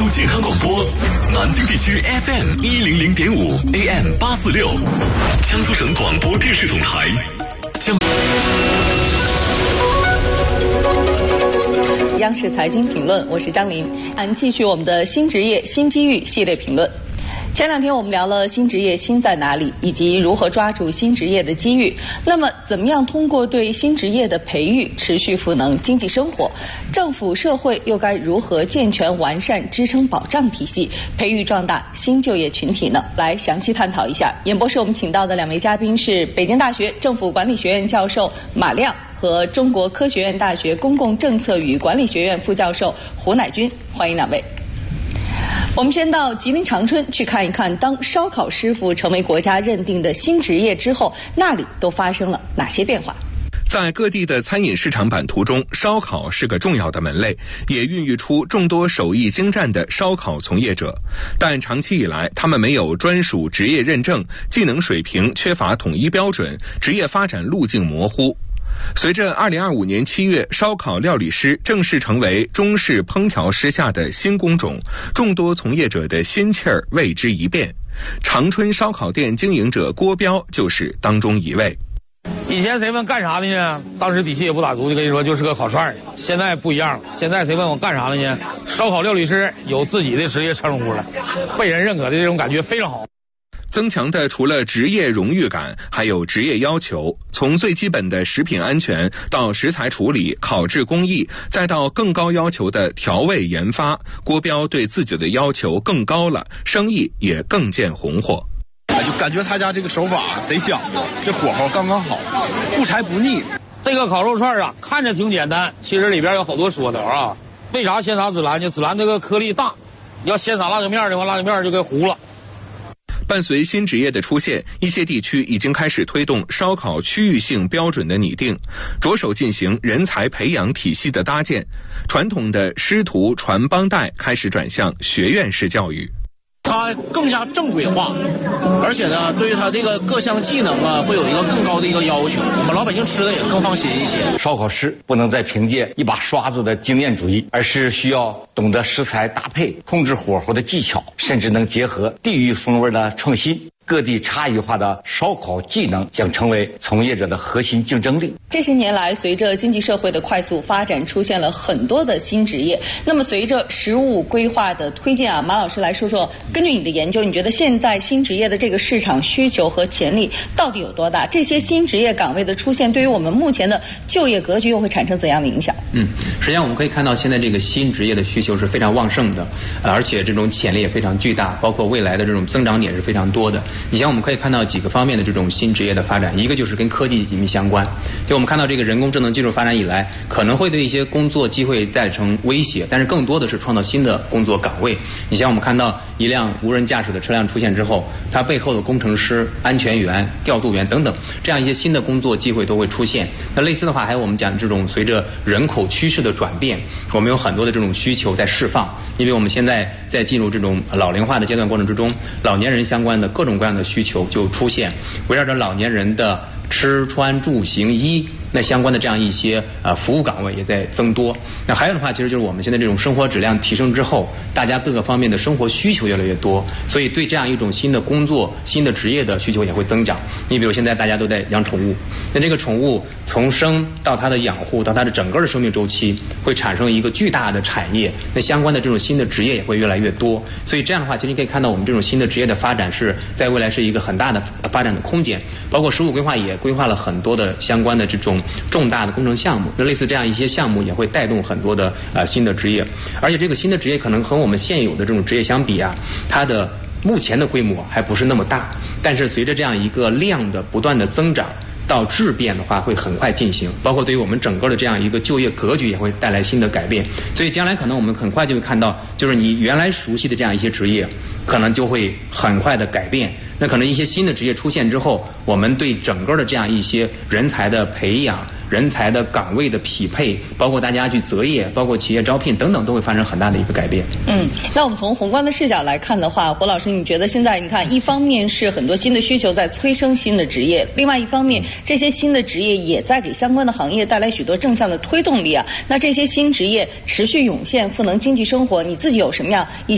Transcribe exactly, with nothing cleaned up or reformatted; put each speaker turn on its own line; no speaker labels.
健康广播，南京地区 F M 一零零点五 A M 八四六，江苏省广播电视总台。江
央视财经评论，我是张琳。按继续我们的新职业新机遇系列评论。前两天我们聊了新职业新在哪里，以及如何抓住新职业的机遇。那么，怎么样通过对新职业的培育，持续赋能经济生活？政府社会又该如何健全完善支撑保障体系，培育壮大新就业群体呢？来详细探讨一下。演播室我们请到的两位嘉宾是北京大学政府管理学院教授马亮和中国科学院大学公共政策与管理学院副教授胡乃军，欢迎两位。我们先到吉林长春去看一看，当烧烤师傅成为国家认定的新职业之后，那里都发生了哪些变化？
在各地的餐饮市场版图中，烧烤是个重要的门类，也孕育出众多手艺精湛的烧烤从业者。但长期以来，他们没有专属职业认证，技能水平缺乏统一标准，职业发展路径模糊。随着二零二五年七月烧烤料理师正式成为中式烹调师下的新工种，众多从业者的心气儿为之一变。长春烧烤店经营者郭彪就是当中一位。
以前谁问干啥的呢？当时底气也不打足，就跟你说就是个烤串的。现在不一样了，现在谁问我干啥的呢？烧烤料理师有自己的职业称呼了，被人认可的这种感觉非常好。
增强的除了职业荣誉感，还有职业要求。从最基本的食品安全到食材处理、烤制工艺，再到更高要求的调味研发，郭彪对自己的要求更高了，生意也更见红火。
就感觉他家这个手法贼讲究，这火候刚刚好，不柴不腻。
这个烤肉串啊，看着挺简单，其实里边有好多说头啊。为啥先撒孜然呢？孜然这个颗粒大，你要先撒辣椒面的话，辣椒面就给糊了。
伴随新职业的出现，一些地区已经开始推动烧烤区域性标准的拟定，着手进行人才培养体系的搭建。传统的师徒传帮带开始转向学院式教育。
它更加正规化，而且呢，对于它这个各项技能啊，会有一个更高的一个要求，我们老百姓吃的也更放心一些。
烧烤师不能再凭借一把刷子的经验主义，而是需要懂得食材搭配、控制火候的技巧，甚至能结合地域风味的创新。各地差异化的烧烤技能将成为从业者的核心竞争力。
这些年来，随着经济社会的快速发展，出现了很多的新职业。那么，随着实务规划的推进啊，马老师来说说，根据你的研究，你觉得现在新职业的这个市场需求和潜力到底有多大？这些新职业岗位的出现，对于我们目前的就业格局又会产生怎样的影响？
嗯，实际上我们可以看到，现在这个新职业的需求是非常旺盛的，呃、而且这种潜力也非常巨大，包括未来的这种增长点是非常多的。你像我们可以看到几个方面的这种新职业的发展，一个就是跟科技紧密相关。就我们看到这个人工智能技术发展以来，可能会对一些工作机会造成威胁，但是更多的是创造新的工作岗位。你像我们看到一辆无人驾驶的车辆出现之后，它背后的工程师、安全员、调度员等等，这样一些新的工作机会都会出现。那类似的话，还有我们讲这种随着人口趋势的转变，我们有很多的这种需求在释放。因为我们现在在进入这种老龄化的阶段过程之中，老年人相关的各种各样的需求就出现，围绕着老年人的吃穿住行医那相关的这样一些呃服务岗位也在增多。那还有的话，其实就是我们现在这种生活质量提升之后，大家各个方面的生活需求越来越多，所以对这样一种新的工作、新的职业的需求也会增长。你比如现在大家都在养宠物，那这个宠物从生到它的养护到它的整个的生命周期，会产生一个巨大的产业，那相关的这种新的职业也会越来越多。所以这样的话，其实你可以看到我们这种新的职业的发展是在未来是一个很大的发展的空间，包括实务规划也规划了很多的相关的这种重大的工程项目，那类似这样一些项目也会带动很多的呃新的职业，而且这个新的职业可能和我们现有的这种职业相比啊，它的目前的规模还不是那么大，但是随着这样一个量的不断的增长，到质变的话会很快进行，包括对于我们整个的这样一个就业格局也会带来新的改变。所以将来可能我们很快就会看到，就是你原来熟悉的这样一些职业可能就会很快的改变，那可能一些新的职业出现之后，我们对整个的这样一些人才的培养、人才的岗位的匹配，包括大家去择业，包括企业招聘等等，都会发生很大的一个改变。
嗯，那我们从宏观的视角来看的话，胡老师，你觉得现在你看，一方面是很多新的需求在催生新的职业，另外一方面这些新的职业也在给相关的行业带来许多正向的推动力啊。那这些新职业持续涌现，赋能经济生活，你自己有什么样一些